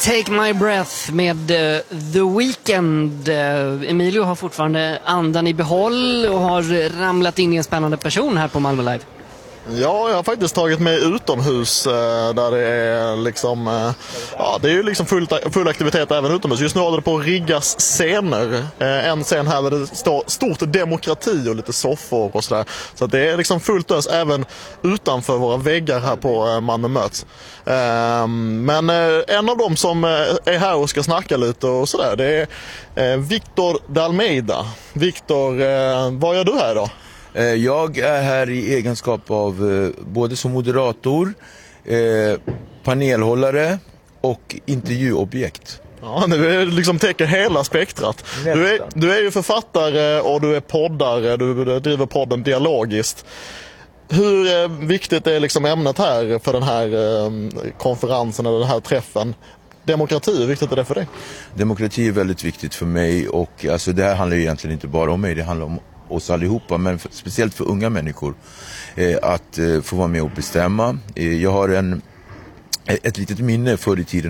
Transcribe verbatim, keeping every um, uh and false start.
Take My Breath med uh, The Weeknd. Uh, Emilio har fortfarande andan i behåll och har ramlat in i en spännande person här på Malmö Live. Ja, jag har faktiskt tagit mig utomhus eh, där det är liksom eh, ja, det är ju liksom full, full aktivitet även utomhus. Just nu håller det på att riggas scener. Eh, en scen här där det står stort demokrati och lite soffor och sådär. Så att det är liksom fullt ös även utanför våra väggar här på eh, Malmö möts. Eh, men eh, en av dem som eh, är här och ska snacka lite och sådär, det är eh, Victor de Almeida. Victor, eh, vad gör du här då? Jag är här i egenskap av både som moderator, eh, panelhållare och intervjuobjekt. Ja, du liksom täcker hela spektrat. Du är, du är ju författare och du är poddare, du driver podden Dialogiskt. Hur viktigt är liksom ämnet här för den här eh, konferensen eller den här träffen? Demokrati, hur viktigt är det för dig? Demokrati är väldigt viktigt för mig, och alltså, det här handlar ju egentligen inte bara om mig, det handlar om oss allihopa, men för, speciellt för unga människor eh, att eh, få vara med och bestämma. Eh, jag har en, ett litet minne förr i tiden